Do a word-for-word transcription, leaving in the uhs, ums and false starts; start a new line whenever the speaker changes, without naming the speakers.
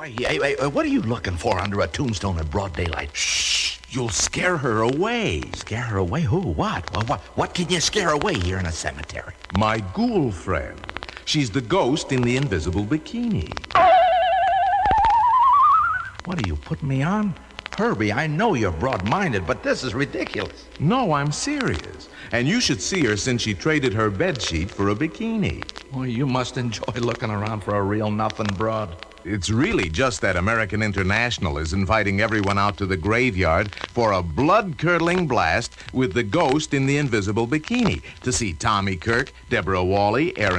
Why, hey, hey, what are you looking for under a tombstone at broad daylight?
Shh! You'll scare her away.
Scare her away? Who? What? Well, what? What can you scare away here in a cemetery?
My ghoul friend. She's the ghost in the invisible bikini.
What are you putting me on? Herbie, I know you're broad-minded, but this is ridiculous.
No, I'm serious. And you should see her since she traded her bedsheet for a bikini.
Well, you must enjoy looking around for a real nothing broad.
It's really just that American International is inviting everyone out to the graveyard for a blood-curdling blast with the ghost in the invisible bikini to see Tommy Kirk, Deborah Wally, Aaron